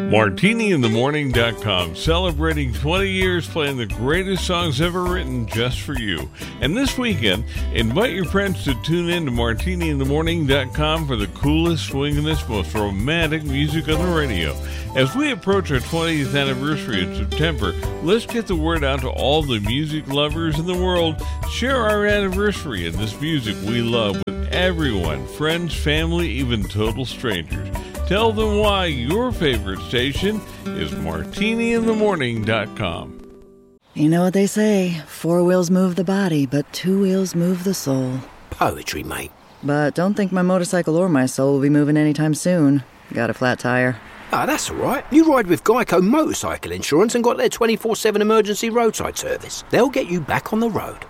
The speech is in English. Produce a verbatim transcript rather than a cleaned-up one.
Martini in the Morning dot com, celebrating twenty years playing the greatest songs ever written just for you. And this weekend, invite your friends to tune in to Martini in the Morning dot com for the coolest, swingingest, most romantic music on the radio. As we approach our twentieth anniversary in September, let's get the word out to all the music lovers in the world. Share our anniversary and this music we love with everyone, friends, family, even total strangers. Tell them why your favorite station is Martini in the Morning dot com. You know what they say, four wheels move the body, but two wheels move the soul. Poetry, mate. But don't think my motorcycle or my soul will be moving anytime soon. Got a flat tire. Ah, that's all right. You ride with Geico Motorcycle Insurance and got their twenty-four seven emergency roadside service. They'll get you back on the road.